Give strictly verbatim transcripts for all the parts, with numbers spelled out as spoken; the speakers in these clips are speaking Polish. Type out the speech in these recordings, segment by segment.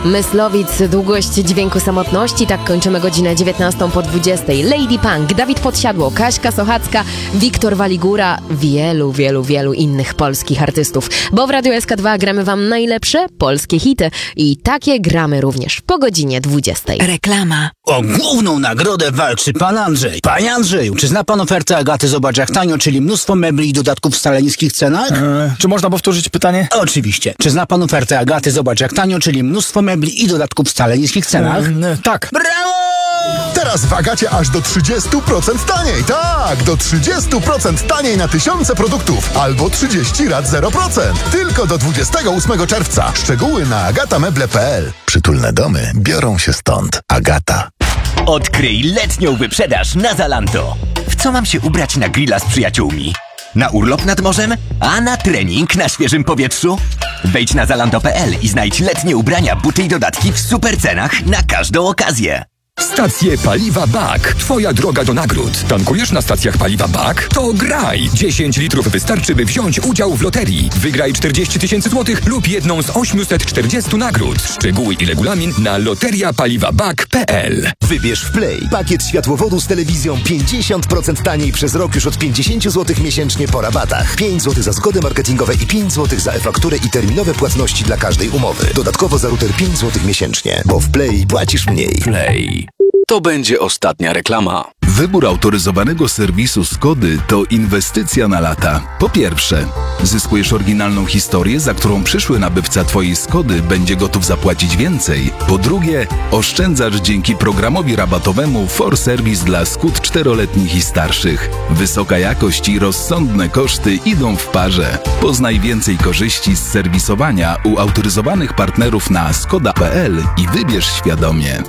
Myslowic, długość dźwięku samotności. Tak kończymy godzinę dziewiętnastą po dwudziestej. Lady Punk, Dawid Podsiadło, Kaśka Sochacka, Wiktor Waligura, wielu, wielu, wielu innych polskich artystów. Bo w Radiu S K dwa gramy wam najlepsze polskie hity i takie gramy również po godzinie dwudziestej. Reklama. O główną nagrodę walczy pan Andrzej. Panie Andrzeju, czy zna pan ofertę Agaty Zobacz jak tanio, czyli mnóstwo mebli i dodatków w wcale niskich cenach? Eee, czy można powtórzyć pytanie? Oczywiście. Czy zna pan ofertę Agaty Zobacz jak tanio, czyli mnóstwo mebli i dodatków w wcale niskich cenach? Eee, tak. Brawo! Teraz w Agacie aż do trzydzieści procent taniej. Tak, do trzydzieści procent taniej na tysiące produktów. Albo trzydzieści rat zero procent. Tylko do dwudziestego ósmego czerwca. Szczegóły na agatameble kropka p l. Przytulne domy biorą się stąd. Agata. Odkryj letnią wyprzedaż na Zalando. W co mam się ubrać na grilla z przyjaciółmi? Na urlop nad morzem? A na trening na świeżym powietrzu? Wejdź na zalando kropka p l i znajdź letnie ubrania, buty i dodatki w super cenach na każdą okazję. Stacje Paliwa B A K. Twoja droga do nagród. Tankujesz na stacjach Paliwa B A K? To graj! dziesięć litrów wystarczy, by wziąć udział w loterii. Wygraj czterdzieści tysięcy złotych lub jedną z osiemset czterdzieści nagród. Szczegóły i regulamin na loteria paliwa b a k kropka p l. Wybierz w Play pakiet światłowodu z telewizją pięćdziesiąt procent taniej przez rok już od pięćdziesiąt złotych miesięcznie po rabatach. pięć złotych za zgody marketingowe i pięć złotych za e-fakturę i terminowe płatności dla każdej umowy. Dodatkowo za router pięć złotych miesięcznie, bo w Play płacisz mniej. Play. To będzie ostatnia reklama. Wybór autoryzowanego serwisu Skody to inwestycja na lata. Po pierwsze, zyskujesz oryginalną historię, za którą przyszły nabywca Twojej Skody będzie gotów zapłacić więcej. Po drugie, oszczędzasz dzięki programowi rabatowemu For Service dla Skód czteroletnich i starszych. Wysoka jakość i rozsądne koszty idą w parze. Poznaj więcej korzyści z serwisowania u autoryzowanych partnerów na skoda kropka p l i wybierz świadomie.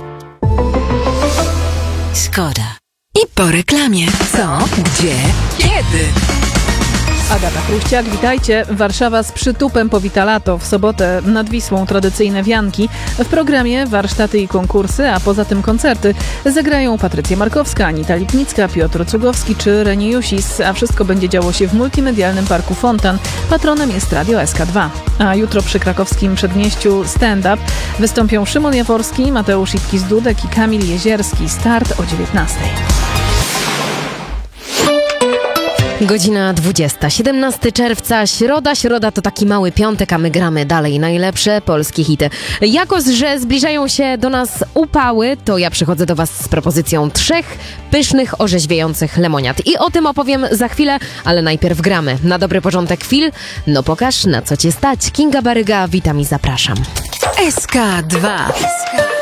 Skoda. I po reklamie. Co? Gdzie? Kiedy? Agata Chruściak, witajcie. Warszawa z przytupem powita lato. W sobotę nad Wisłą tradycyjne wianki. W programie warsztaty i konkursy, a poza tym koncerty. Zagrają Patrycja Markowska, Anita Lipnicka, Piotr Cugowski czy Reni Jusis. A wszystko będzie działo się w multimedialnym parku Fontan. Patronem jest Radio S K dwa. A jutro przy krakowskim przedmieściu stand-up wystąpią Szymon Jaworski, Mateusz Ipkiz-Dudek i Kamil Jezierski. Start o dziewiętnastej. Godzina dwudziesta, siedemnastego czerwca, środa, środa to taki mały piątek, a my gramy dalej najlepsze polskie hity. Jako, że zbliżają się do nas upały, to ja przychodzę do was z propozycją trzech pysznych, orzeźwiających lemoniad. I o tym opowiem za chwilę, ale najpierw gramy. Na dobry porządek chwil, no pokaż na co cię stać. Kinga Baryga, witam i zapraszam. S K dwa.